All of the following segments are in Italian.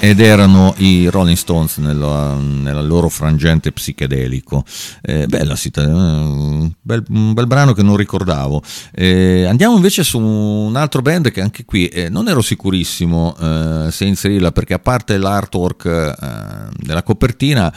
ed erano i Rolling Stones nella loro frangente psichedelico. Bella un bel brano che non ricordavo. Andiamo invece su un altro band che anche qui non ero sicurissimo se inserirla, perché a parte l'artwork della copertina,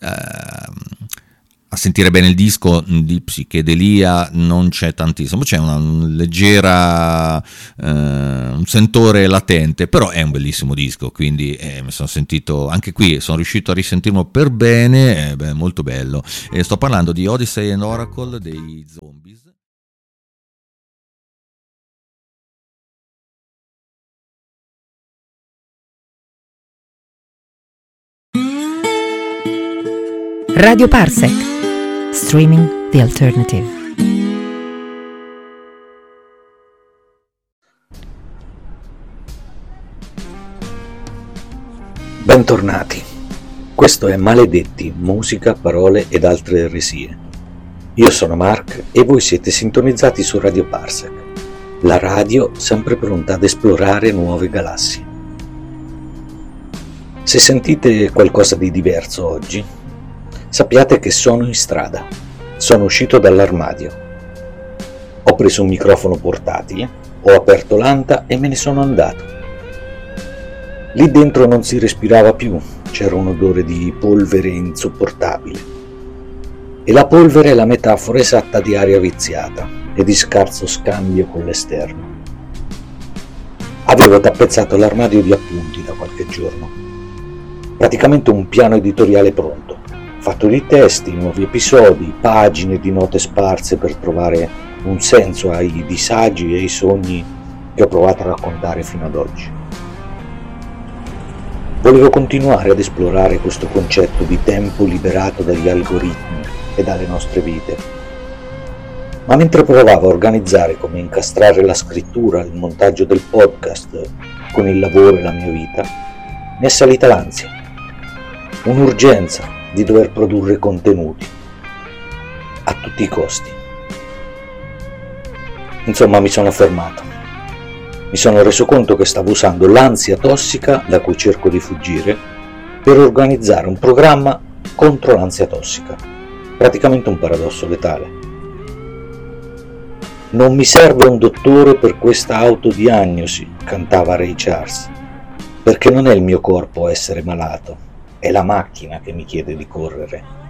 a sentire bene il disco di psichedelia non c'è tantissimo, c'è una leggera un sentore latente, però è un bellissimo disco, quindi mi sono sentito, anche qui sono riuscito a risentirlo per bene, molto bello. Sto parlando di Odyssey and Oracle dei Zombies. Radio Parsec, streaming the alternative. Bentornati, questo è Maledetti, musica, parole ed altre eresie. Io sono Mark e voi siete sintonizzati su Radio Parsec, la radio sempre pronta ad esplorare nuove galassie. Se sentite qualcosa di diverso oggi, sappiate che sono in strada, sono uscito dall'armadio. Ho preso un microfono portatile, ho aperto l'anta e me ne sono andato. Lì dentro non si respirava più, c'era un odore di polvere insopportabile. E la polvere è la metafora esatta di aria viziata e di scarso scambio con l'esterno. Avevo tappezzato l'armadio di appunti da qualche giorno, praticamente un piano editoriale pronto, fatto di testi, nuovi episodi, pagine di note sparse per trovare un senso ai disagi e ai sogni che ho provato a raccontare fino ad oggi. Volevo continuare ad esplorare questo concetto di tempo liberato dagli algoritmi e dalle nostre vite, ma mentre provavo a organizzare come incastrare la scrittura, il montaggio del podcast con il lavoro e la mia vita, mi è salita l'ansia, un'urgenza di dover produrre contenuti a tutti i costi. Insomma, mi sono fermato. Mi sono reso conto che stavo usando l'ansia tossica da cui cerco di fuggire per organizzare un programma contro l'ansia tossica. Praticamente un paradosso letale. Non mi serve un dottore per questa autodiagnosi, cantava Ray Charles, perché non è il mio corpo a essere malato, è la macchina che mi chiede di correre.